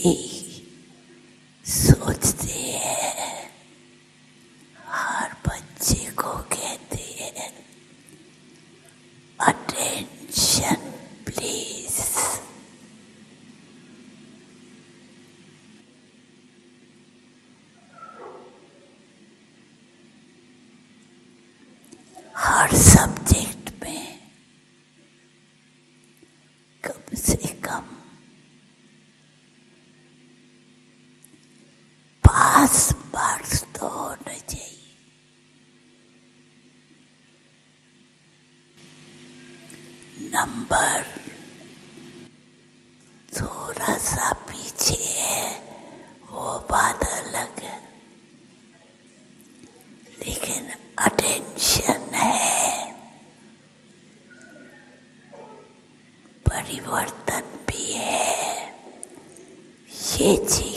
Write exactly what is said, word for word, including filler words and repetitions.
ही सोचते हैं, हर बच्चे को कहते हैं अटेंशन प्लीज। हर सब्जेक्ट में कम से कम पास मार्क्स तो होने चाहिए। नंबर थोड़ा सा पीछे है वो बात अलग है, लेकिन अटेंशन है, परिवर्तन भी है, ये चीज